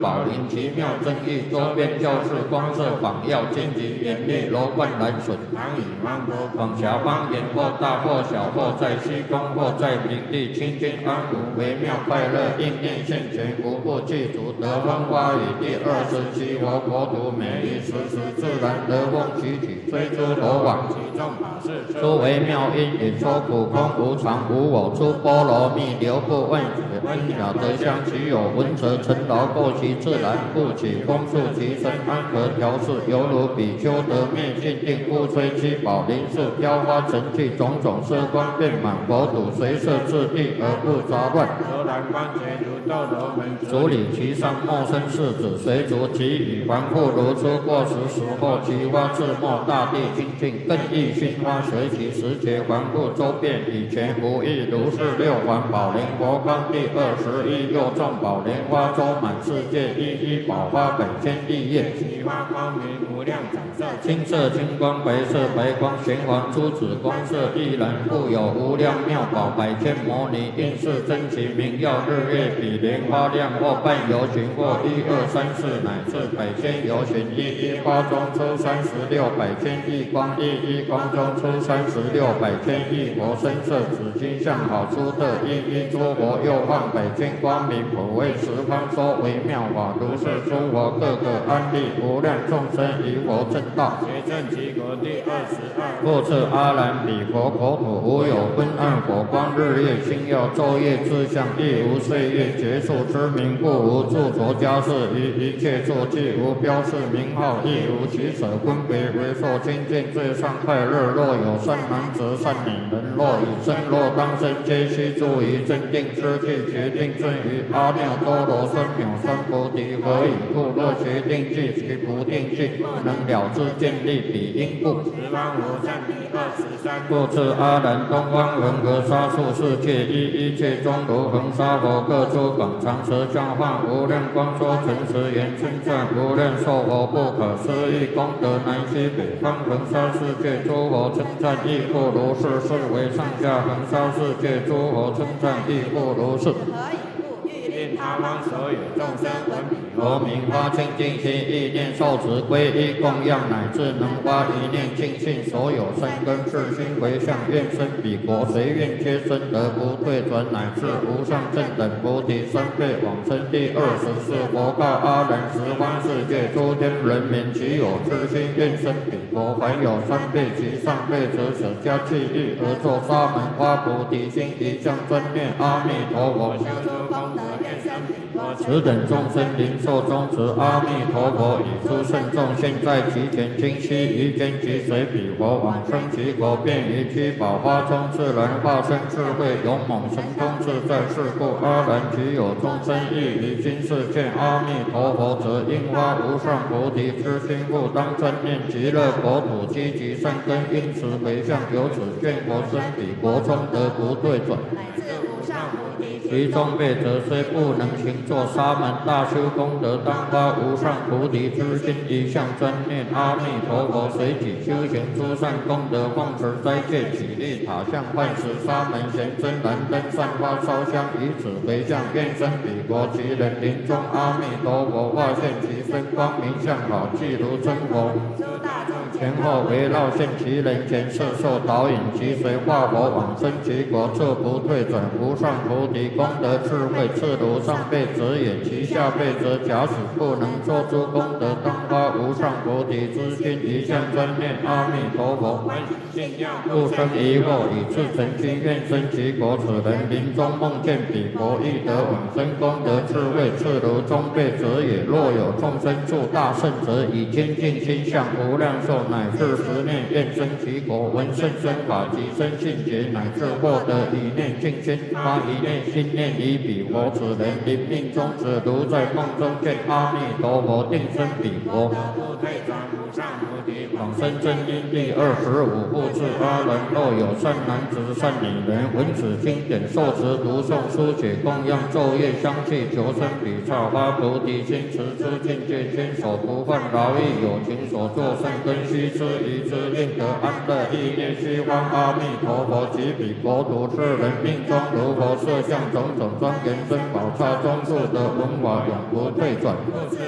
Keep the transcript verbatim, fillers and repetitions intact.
宝林奇妙正义，周边教室光色仿耀，荆棘严厉，楼冠蓝笋。 常以芒果广狭方言或大或小或在西宫或在平地，清净安稳，微妙快乐，应念现前，无不具足。得风花雨第二十七佛国土，美丽时时自然得风起起，追诸罗网。 其中法事诸微妙因引说苦空无常无我，出波罗蜜流不问水，恩晓得相其有闻则成劳过其自然，故起风速其身安和调适，犹如比丘得灭尽定，故吹七宝林树飘花成气，种种色光遍满佛土，随摄自地而不杂乱。 罗兰观觉如斗罗门， 主理其上莫生世子，随逐其羽环复如出过时时后，其花自没，大地清净，更益熏花随其时节环复周遍，以前无异，如是六环宝莲佛光第二十一，又众宝莲花周满世界，一一宝花百千亿叶， 其花光明无量展色， 青色青光白色白光，玄黄珠子光色亦然，故有无量妙宝百千摩尼，应是真其名耀，日月比莲花亮，或半游巡，或一二三四乃至百千游巡，一一花中出三十六百千亿光，一一光中出三十六百千亿佛身色，紫金相好出特，一一诸佛又放百千光明，普为十方说微妙法，如是诸佛各个安立，无量众生于佛正道。 觉正其国第二十二， 复次阿兰彼佛国土，无有昏暗火光，日月星耀，昼夜之相，亦无岁月结束之名，故无著着家事于一切处，既无标示名号，亦无取舍分别，为受清净最上快乐。若有善男子、善女人，若以身若当身，皆须住于真定之地，决定尊于阿耨多罗三藐三菩提。何以故？若决定具其不定具，不能了知见立彼因故。 十方无善第二十三， 复次阿兰东方恒河沙数世界，一一切中如恒沙佛，各出广长舌相化，无量光说诚实言称赞，无量寿佛不可思议功德，南西北方恒沙世界诸佛称赞，亦复如是。是为上下恒沙世界诸佛称赞，亦复如是。 何以故？欲令他方所有众生闻彼佛名发清净心，意念受持皈依供养，乃至能发一念净信，所有生根是心回向，愿生彼国，随愿皆生，得不退转，乃至无上正等菩提三倍往生。第二十四佛告阿难：十方世界诸天人民，其有痴心愿生彼国，凡有三倍其上辈者，舍家弃欲而作沙门花菩提心，一向专念阿弥陀佛， 修诸功德，愿生彼国。 此等众生灵受中持阿弥陀佛，以诸圣众现在其前，清晰于间即随彼佛往生其国，便于七宝花中自然化身智慧勇猛神通自在。是故阿难，其有众生亦于今世见阿弥陀佛者，应发无上菩提之心，故当专念极乐国土，积极善根，因此回向，由此愿佛生彼国中得不退转。 乃至无上菩提其中辈者虽不能行作沙门大修功德，当发无上菩提之心，一向专念阿弥陀佛，随己修行诸善功德，奉持斋戒，起立塔像，唤使沙门贤真燃灯，散发烧香，以此回向，愿生彼国。其人临终，阿弥陀佛化现其身，光明相好，即如真佛。 诸大众前后围绕现其人前，摄受导引，其随化佛往生其国，彻不退转。无上菩提功德智慧，次如上辈者也，其下辈者假使不能作诸功德，当发无上菩提之心，一向专念阿弥陀佛。 信要不生疑惑，以至诚心愿生其国。此人临终梦见彼佛，亦得往生功德智慧，次如中辈者也。若有众生住大圣者，以坚定心向无量寿，乃至十念愿生其国，闻圣身法及生信解，乃至获得一念净心，发一念心念于彼佛。此人临命终者，如在梦中见阿弥陀佛，定生彼国。 不退转无上菩提往生真因第二十五。复次阿难，若有善男子、善女人，闻此经典，受持读诵、书写、供养、昼夜相继，求生彼刹，发菩提心，持诸境界，坚守不犯劳役，有情所作善根须知一知，令得安乐，意念虚幻。阿弥陀佛，即彼国土世人命中，如佛设相种种庄严珍宝刹中处的文法永不退转。